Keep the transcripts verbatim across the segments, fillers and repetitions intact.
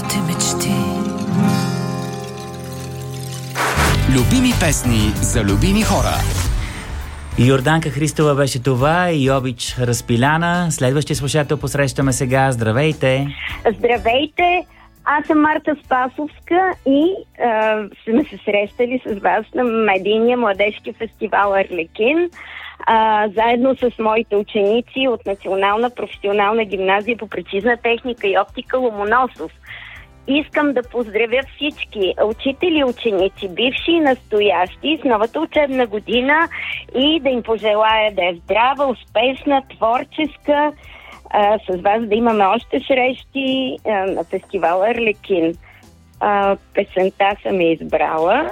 моите мечти. Любими песни за любими хора. Йорданка Христова беше това и Обич Разпиляна. Следващия слушател посрещаме сега. Здравейте! Здравейте! Аз съм Марта Спасовска и а, сме се срещали с вас на медийния младежки фестивал Арлекин, а, заедно с моите ученици от Национална професионална гимназия по прецизна техника и оптика Ломоносов. Искам да поздравя всички учители и ученици, бивши и настоящи, с новата учебна година и да им пожелая да е здрава, успешна, творческа, а, с вас да имаме още срещи а, на фестивал Арлекин. А, песента съм я избрала.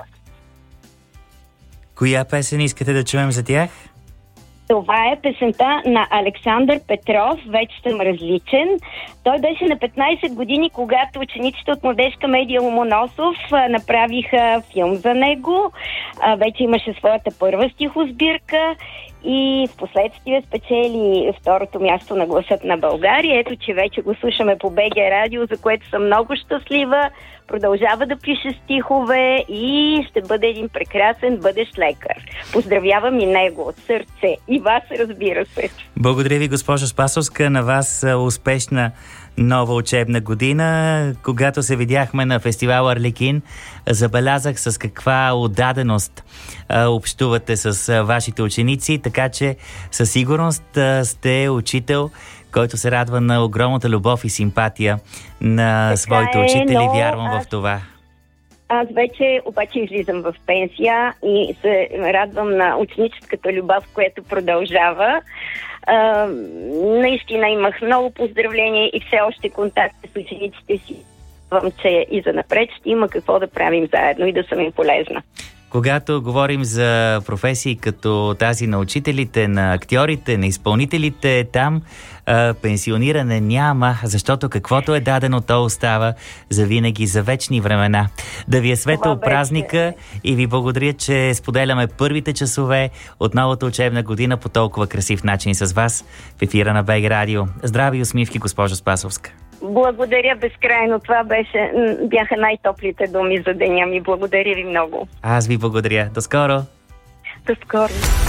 Коя песен искате да чуем за тях? Това е песента на Александър Петров, вече съм различен. Той беше на петнайсет години, когато учениците от младежка медия Ломоносов а, направиха филм за него. А, вече имаше своята първа стихосбирка и в последствие спечели второто място на Гласът на България. Ето, че вече го слушаме по БГ Радио, за което съм много щастлива. Продължава да пише стихове и ще бъде един прекрасен бъдещ лекар. Поздравявам и него от сърце. И вас, разбира се. Благодаря ви, госпожо Спасовска. На вас успешна нова учебна година. Когато се видяхме на фестивал Арлекин, забелязах с каква отдаденост а, общувате с а, вашите ученици, така че със сигурност а, сте учител, който се радва на огромната любов и симпатия на така своите учители. Е, но вярвам аз, в това. Аз вече обаче излизам в пенсия и се радвам на ученическата любов, която продължава. А, наистина имах много поздравления и все още контакти с учениците си. Вам, че и за напред ще има какво да правим заедно и да съм им полезна. Когато говорим за професии като тази на учителите, на актьорите, на изпълнителите, там а, пенсиониране няма, защото каквото е дадено, то остава за винаги, за вечни времена. Да ви е светъл празника и ви благодаря, че споделяме първите часове от новата учебна година по толкова красив начин с вас в ефира на БГ Радио. Здрави и усмивки, госпожо Спасовска! Благодаря безкрайно. Това беше, бяха най-топлите думи за деня ми. Благодаря ви много. Аз ви благодаря. До скоро! До скоро!